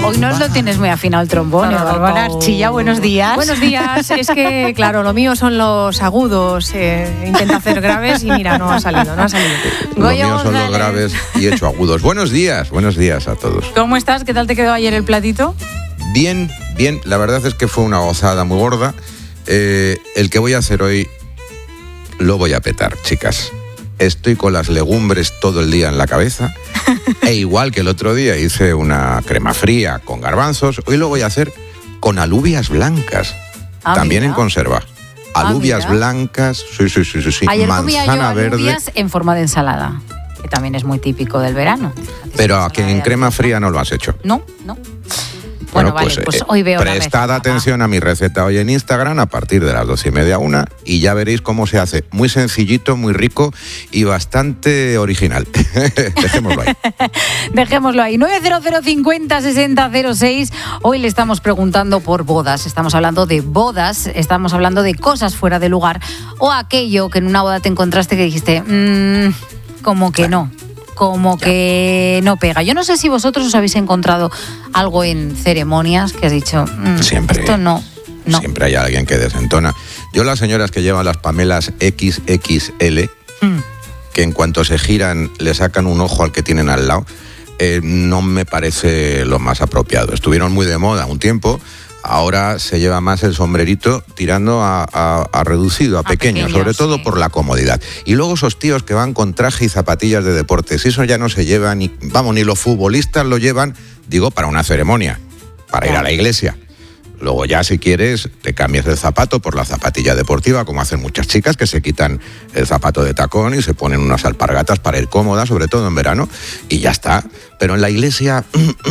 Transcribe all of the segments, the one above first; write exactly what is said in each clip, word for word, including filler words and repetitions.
Hoy no lo tienes muy afinado el trombón, no, no, Bárbara Archilla, buenos días. Buenos días, es que claro, lo mío son los agudos, eh, intenta hacer graves y mira, no ha salido, no ha salido. Los míos son los graves y he hecho agudos. Buenos días, buenos días a todos. ¿Cómo estás? ¿Qué tal te quedó ayer el platito? Bien, bien, la verdad es que fue una gozada muy gorda. Eh, el que voy a hacer hoy lo voy a petar, chicas. Estoy con las legumbres todo el día en la cabeza. E igual que el otro día hice una crema fría con garbanzos, hoy lo voy a hacer con alubias blancas, ah, también mira. En conserva. Alubias ah, blancas, sí, sí, sí, sí, sí. Ayer manzana comía yo verde. Alubias en forma de ensalada, que también es muy típico del verano. Pero a que en crema fría no lo has hecho. No, no. Bueno, bueno pues, vale, pues eh, hoy veo prestad la atención a mi receta hoy en Instagram a partir de las doce y media una y ya veréis cómo se hace. Muy sencillito, muy rico y bastante original. Dejémoslo ahí. Dejémoslo ahí. nueve cero cero cincuenta sesenta cero seis. Hoy le estamos preguntando por bodas. Estamos hablando de bodas, estamos hablando de cosas fuera de lugar o aquello que en una boda te encontraste que dijiste, mmm, como que no. Como ya. que no pega. Yo no sé si vosotros os habéis encontrado algo en ceremonias que has dicho, mmm, siempre, esto no, no. Siempre hay alguien que desentona. Yo las señoras que llevan las pamelas equis equis ele, mm. que en cuanto se giran le sacan un ojo al que tienen al lado, eh, no me parece lo más apropiado. Estuvieron muy de moda un tiempo. Ahora se lleva más el sombrerito tirando a, a, a reducido, a, a pequeño, pequeño, sobre todo sí. por la comodidad. Y luego esos tíos que van con traje y zapatillas de deportes, eso ya no se lleva, ni, vamos, ni los futbolistas lo llevan, digo, para una ceremonia, para ir a la iglesia. Luego ya, si quieres, te cambias el zapato por la zapatilla deportiva, como hacen muchas chicas que se quitan el zapato de tacón y se ponen unas alpargatas para ir cómodas, sobre todo en verano, y ya está. Pero en la iglesia...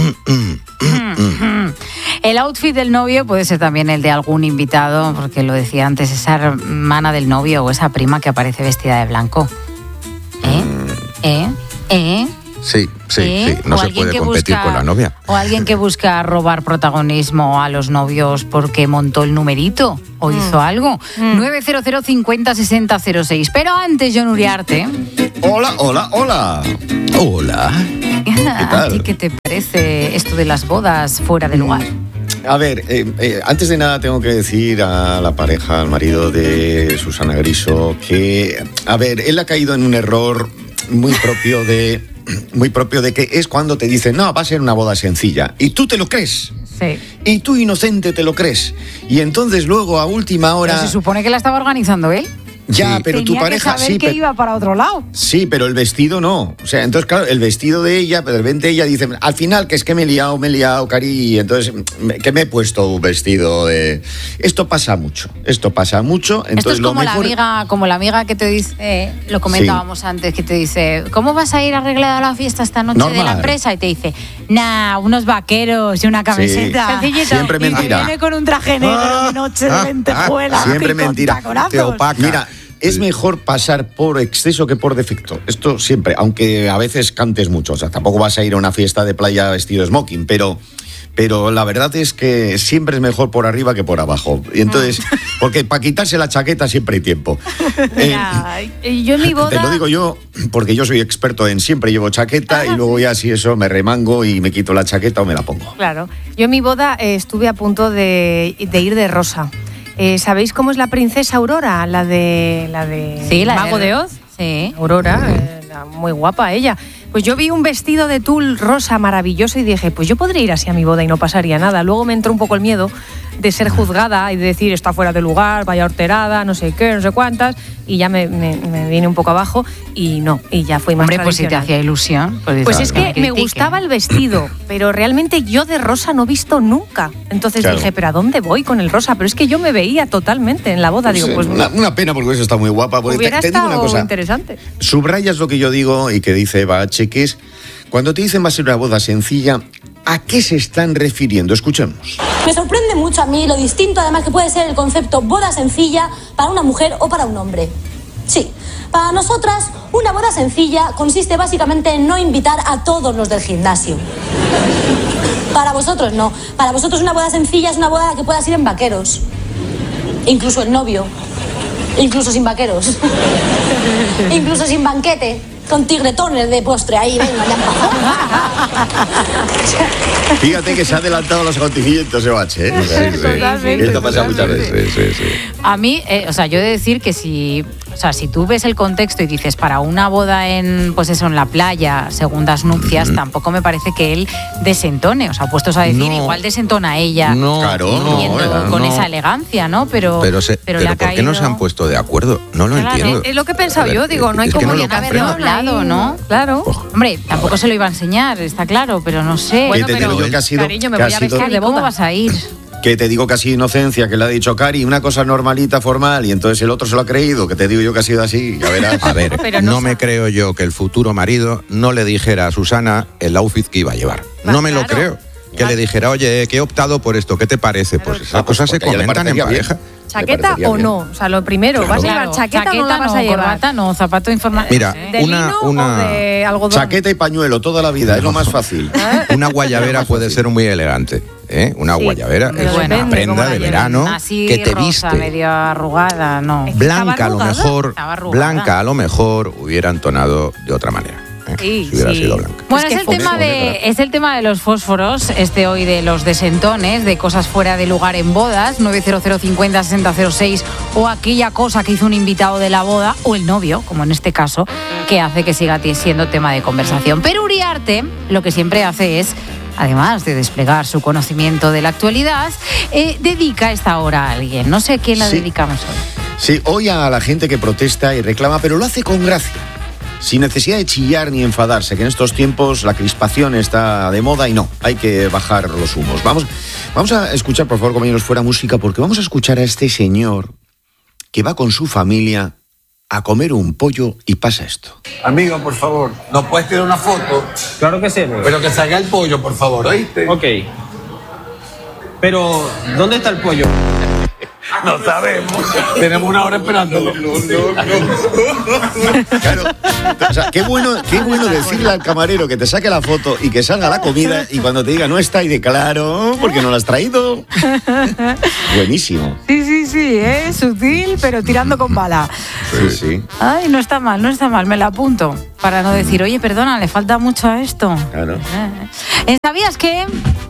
El outfit del novio puede ser también el de algún invitado, porque lo decía antes, esa hermana del novio o esa prima que aparece vestida de blanco. ¿Eh? ¿Eh? ¿Eh? Sí, sí, ¿Eh? sí. No se puede competir busca, con la novia. O alguien que busca robar protagonismo a los novios porque montó el numerito o mm. hizo algo. Mm. nueve cero cero cincuenta sesenta cero seis. Pero antes, Jon Uriarte. Hola, hola, hola. Hola. ¿Qué tal? ¿A ti qué te parece esto de las bodas fuera de lugar? A ver, eh, eh, antes de nada tengo que decir a la pareja, al marido de Susana Griso, que, a ver, él ha caído en un error muy propio de... muy propio de que es cuando te dicen, no, va a ser una boda sencilla. Y tú te lo crees. Sí. Y tú, inocente, te lo crees. Y entonces luego, a última hora... Pero se supone que la estaba organizando él. Ya, sí. pero Tenía tu pareja... que saber sí, que pero, iba para otro lado. Sí, pero el vestido no. O sea, entonces, claro, el vestido de ella, de repente ella dice, al final, que es que me he liado, me he liado, cari, y entonces, que me he puesto un vestido de... Esto pasa mucho, esto pasa mucho. Entonces, esto es como, lo mejor... la amiga, como la amiga que te dice, eh, lo comentábamos sí. antes, que te dice, ¿cómo vas a ir arreglada a la fiesta esta noche Normal. de la empresa? Y te dice, nah, unos vaqueros y una camiseta. Sí. Siempre mentira. Y viene con un traje negro ah, de noche de lentejuelas. Ah, siempre mentira. Te opaca. Mira, es mejor pasar por exceso que por defecto. Esto siempre, aunque a veces cantes mucho. O sea, tampoco vas a ir a una fiesta de playa vestido de smoking, pero... Pero la verdad es que siempre es mejor por arriba que por abajo. Y entonces, porque para quitarse la chaqueta siempre hay tiempo. Eh, yo en mi boda... Te lo digo yo, porque yo soy experto en siempre llevo chaqueta ah, y luego ya si eso me remango y me quito la chaqueta o me la pongo. Claro. Yo en mi boda eh, estuve a punto de, de ir de rosa. Eh, ¿Sabéis cómo es la princesa Aurora? La de... La de sí, la Mago de, de Oz. Sí. Aurora, eh, muy guapa ella. Pues yo vi un vestido de tul rosa maravilloso y dije, pues yo podría ir así a mi boda y no pasaría nada. Luego me entró un poco el miedo de ser juzgada y de decir, está fuera de lugar, vaya horterada, no sé qué, no sé cuántas, y ya me, me, me vine un poco abajo y no, y ya fue más Hombre, pues si te hacía ilusión. Pues, pues es que me gustaba el vestido, pero realmente yo de rosa no he visto nunca. Entonces claro. dije, ¿pero a dónde voy con el rosa? Pero es que yo me veía totalmente en la boda. Digo, sí, pues una, una pena porque eso está muy guapa. Hubiera te, te estado digo una cosa, interesante. Subrayas lo que yo digo y que dice Eva H, que es, cuando te dicen va a ser una boda sencilla, ¿a qué se están refiriendo? Escuchemos. Me sorprende mucho a mí lo distinto, además, que puede ser el concepto boda sencilla para una mujer o para un hombre. Sí, para nosotras, una boda sencilla consiste básicamente en no invitar a todos los del gimnasio. Para vosotros no. Para vosotros una boda sencilla es una boda a la que puedas ir en vaqueros. Incluso el novio. Incluso sin vaqueros. Incluso sin banquete. con tigretones de postre ahí, venga, ya empezó. Fíjate que se ha adelantado los acontecimientos, Evache, ¿eh? Sí, sí. Totalmente, Esto pasa muchas totalmente. veces. Sí, sí, sí. A mí, eh, o sea, yo he de decir que si, o sea, si tú ves el contexto y dices para una boda en, pues eso, en la playa, segundas nupcias, mm. tampoco me parece que él desentone. O sea, puestos a decir, No. igual desentona ella. No, Claro, no, Yendo no, con no. esa elegancia, ¿no? Pero, Pero, se- pero pero le ha ¿por qué no caído- se han puesto de acuerdo? No lo Claro, entiendo. Es lo que he pensado A ver, yo, digo, no hay es que como no lo Podrían haberlo comprendo. hablado, ¿no? Claro. Hombre, tampoco se lo iba a enseñar, está claro, pero no sé. Bueno, te pero, digo yo que ha sido- cariño, me que ha voy a sido- vestir de ¿Cómo boda. vas a ir? Que te digo casi inocencia, que le ha dicho Cari, una cosa normalita, formal, y entonces el otro se lo ha creído, que te digo yo que ha sido así, ya verás. A ver, Pero no, no me sa- creo yo que el futuro marido no le dijera a Susana el outfit que iba a llevar. Va, No me lo claro. creo. Que le dijera, oye, que he optado por esto, ¿qué te parece? Pues esas Ah, pues cosas se porque a ella le comentan en parecería bien. pareja. Me ¿Chaqueta parecería o bien. no? O sea, lo primero, Claro. ¿vas a llevar Claro, chaqueta, o no la vas a no, llevar? corbata no, zapato informático. Mira, ¿De una- lino una- o de algodón? Chaqueta y pañuelo toda la vida, es lo más fácil. Una guayabera puede ser muy elegante. ¿eh? Una Sí, guayabera pero es una depende prenda cómo la de lleves. verano Así que te rosa, viste. medio arrugada, no. Es que Blanca estaba a lo arrugada. mejor, Estaba arrugada. blanca a lo mejor hubiera entonado de otra manera. ¿eh? Sí, si hubiera sí. sido blanca. Bueno, Es es, que el fue- tema de, es el tema de los fósforos, este hoy de los desentones, de cosas fuera de lugar en bodas, nueve cero cero cincuenta sesenta cero seis, o aquella cosa que hizo un invitado de la boda, o el novio, como en este caso, que hace que siga t- siendo tema de conversación. Pero Uriarte lo que siempre hace es, además de desplegar su conocimiento de la actualidad, eh, dedica esta hora a alguien. No sé a quién la Sí. dedicamos hoy. Sí, hoy a la gente que protesta y reclama, pero lo hace con gracia. Sin necesidad de chillar ni enfadarse, que en estos tiempos la crispación está de moda y no, hay que bajar los humos. Vamos, vamos a escuchar, por favor, compañeros, fuera música, porque vamos a escuchar a este señor que va con su familia a comer un pollo y pasa esto. Amigo, por favor, ¿nos puedes tirar una foto? Claro que sí, amigo. Pero que salga el pollo, por favor, ¿oíste? Ok. Pero, ¿dónde está el pollo? No sabemos. Tenemos una hora esperándolo. Claro, o sea, qué bueno, qué bueno decirle al camarero que te saque la foto y que salga la comida y cuando te diga no está y de claro, porque no la has traído. Buenísimo. Sí, sí, sí, es sutil, pero tirando con bala. Sí, sí. Ay, no está mal, no está mal, me la apunto. Para no decir, oye, perdona, le falta mucho a esto. Claro. Eh, ¿Sabías que...?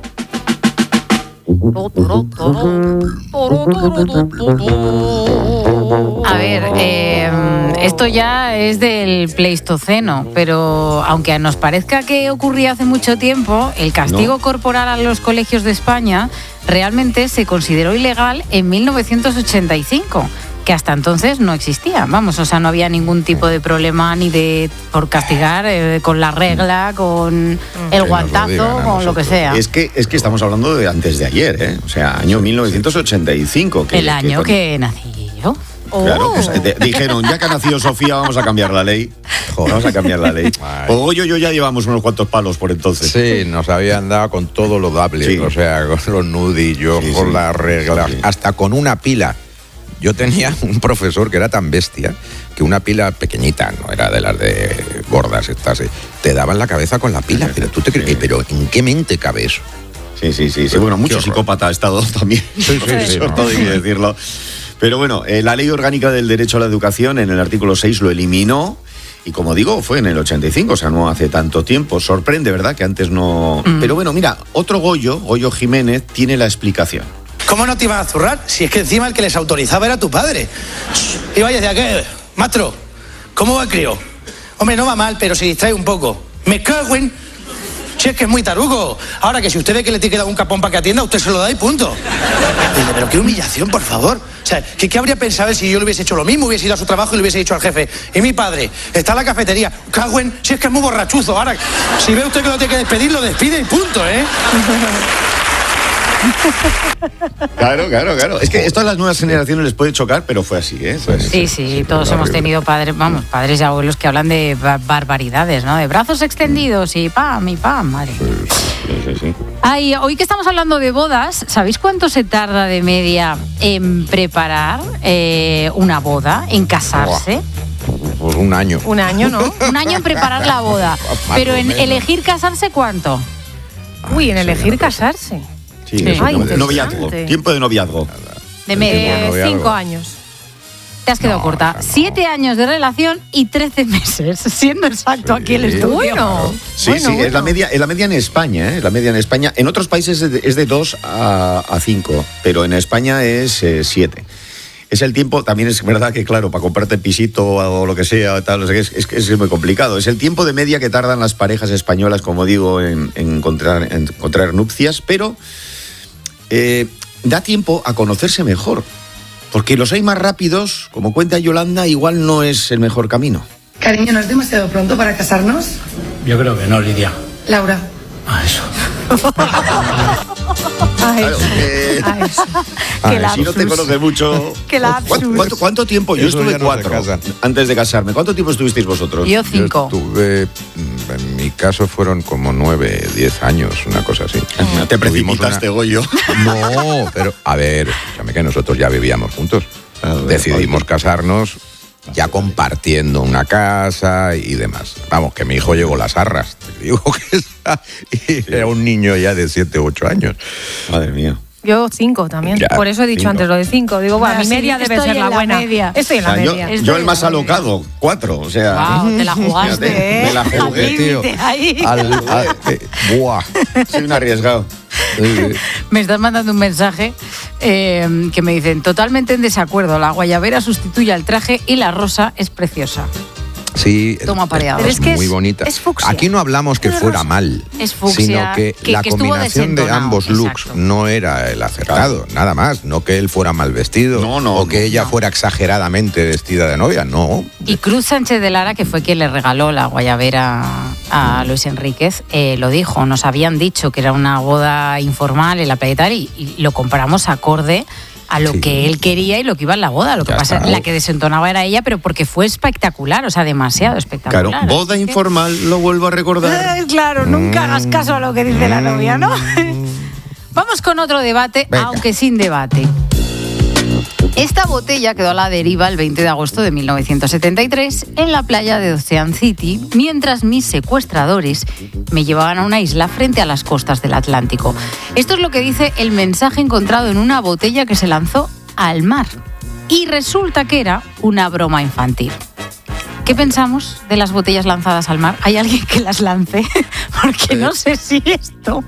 A ver, eh, esto ya es del Pleistoceno, pero aunque nos parezca que ocurría hace mucho tiempo, el castigo No. corporal a los colegios de España realmente se consideró ilegal en mil novecientos ochenta y cinco. Que hasta entonces no existía, vamos, o sea, no había ningún tipo de problema ni de por castigar eh, con la regla, con el Que nos lo guantazo, digan a con lo que nosotros. sea. Es que, es que estamos hablando de antes de ayer, ¿eh? O sea, año mil novecientos ochenta y cinco. Que, El año con- que nací yo. Claro, Oh. pues, eh, de- dijeron, ya que ha nacido Sofía, vamos a cambiar la ley. Joder. Vamos a cambiar la ley. Ay. O yo, yo ya llevamos unos cuantos palos por entonces. Sí, nos habían dado con todo lo dable, Sí. o sea, con los nudillos, Sí, con sí. las reglas, Sí. hasta con una pila. Yo tenía un profesor que era tan bestia que una pila pequeñita, no era de las de gordas estas, eh, te daban la cabeza con la pila. Pero tú te crees, Sí. pero ¿en qué mente cabe eso? Sí, sí, sí. sí. Bueno, mucho horror. psicópata ha estado también. Sí, sí, sí, Eso no. todo hay que decirlo. Pero bueno, eh, la Ley Orgánica del Derecho a la Educación en el artículo seis lo eliminó. Y como digo, fue en el ochenta y cinco, o sea, no hace tanto tiempo. Sorprende, ¿verdad? Que antes no... Pero bueno, mira, otro Goyo, Goyo Jiménez, tiene la explicación. ¿Cómo no te iban a zurrar? Si es que encima el que les autorizaba era tu padre. Y vaya, decía, ¿qué? Maestro, ¿cómo va el crío? Hombre, no va mal, pero se distrae un poco. Me cago en... Si es que es muy tarugo. Ahora que si usted ve que le tiene que dar un capón para que atienda, usted se lo da y punto. Dice, pero qué humillación, por favor. O sea, ¿qué, qué habría pensado él si yo le hubiese hecho lo mismo, hubiese ido a su trabajo y le hubiese dicho al jefe? Y mi padre, está en la cafetería. Cago en... Si es que es muy borrachuzo. Ahora, si ve usted que lo tiene que despedir, lo despide y punto, ¿eh? Claro, claro, claro. Es que esto a las nuevas generaciones les puede chocar, pero fue así, ¿eh? Fue así. Sí, sí, todos fue hemos horrible. tenido padres, vamos, padres y abuelos que hablan de ba- barbaridades, ¿no? De brazos extendidos y pam, y pam, madre. Sí, sí, sí. Ay, hoy que estamos hablando de bodas, ¿sabéis cuánto se tarda de media en preparar eh, una boda, en casarse? Pues un año. Un año, ¿no? Un año en preparar la boda, Más pero o en menos. elegir casarse, ¿cuánto? Uy, en elegir casarse. Sí, Sí. eso, Ay, tiempo de interesante. noviazgo. Tiempo de noviazgo. De media. Eh, noviazgo. cinco años. te has quedado No, corta. o sea, no. Siete años de relación y trece meses, siendo exacto Sí. aquí el estudio. Bueno, Sí, bueno, sí, bueno. es la media, es la media en España, ¿eh? La media en España. En otros países es de, es de dos a cinco, pero en España es siete. Es el tiempo, también es verdad que, claro, para comprarte pisito o lo que sea, tal, o sea, es, es, es muy complicado. Es el tiempo de media que tardan las parejas españolas, como digo, en, en encontrar, en encontrar nupcias, pero eh, da tiempo a conocerse mejor. Porque los hay más rápidos, como cuenta Yolanda, igual no es el mejor camino. Cariño, ¿no es demasiado pronto para casarnos? Yo creo que no, Lidia. Laura. Ah, eso. Ay, Claro, eh, ay, Qué si no te lapsus. conoces mucho. Qué lapsus. ¿Cuánto, cuánto, cuánto tiempo? Yo Eso estuve ya no se cuatro casan. antes de casarme. ¿Cuánto tiempo estuvisteis vosotros? Yo cinco. Yo estuve, mm, en mi caso fueron como nueve, diez años, una cosa así. Te Tuvimos precipitaste, una- Goyo. No, pero a ver, escúchame que nosotros ya vivíamos juntos. A ver, Decidimos oye. casarnos ya compartiendo una casa y demás. Vamos, que mi hijo llegó las arras. Te digo que era, era un niño ya de siete u ocho años. Madre mía. Yo cinco también. Ya, Por eso he dicho cinco. antes lo de cinco. Digo, bueno, Ah, mi sí, media debe estoy ser en la la buena. media. Estoy en O la sea, yo, media. Estoy yo en el la más media. alocado, cuatro. O sea, Wow, te la jugaste, Fíjate, ¿eh? me la jugué, Al tío. límite, ahí. Al- a- eh, buah. soy un arriesgado. Eh, Me están mandando un mensaje eh, que me dicen, totalmente en desacuerdo, la guayabera sustituye al traje y la rosa es preciosa. Sí, es- Toma pareado. es, Pero es que muy es- bonita. es fucsia. Aquí no hablamos que Es fuera rosa. mal, Es fucsia, sino que, que- la que estuvo combinación de desentonado, ambos looks exacto. no era el acertado, nada más. No que él fuera mal vestido No, no, o que no, ella no. fuera exageradamente vestida de novia, no. Y Cruz Sánchez de Lara, que fue quien le regaló la guayabera a Luis Enríquez, eh, lo dijo, nos habían dicho que era una boda informal en la playa y tal, y, y lo compramos acorde a lo Sí. que él quería y lo que iba en la boda. Lo que Ya pasa está. la que desentonaba era ella, pero porque fue espectacular, o sea, demasiado espectacular. Claro, boda Así que- informal, lo vuelvo a recordar. Eh, claro, nunca hagas caso a lo que dice la novia, ¿no? Vamos con otro debate, Venga. aunque sin debate. Esta botella quedó a la deriva el veinte de agosto de mil novecientos setenta y tres en la playa de Ocean City, mientras mis secuestradores me llevaban a una isla frente a las costas del Atlántico. Esto es lo que dice el mensaje encontrado en una botella que se lanzó al mar. Y resulta que era una broma infantil. ¿Qué pensamos de las botellas lanzadas al mar? ¿Hay alguien que las lance? Porque no sé si esto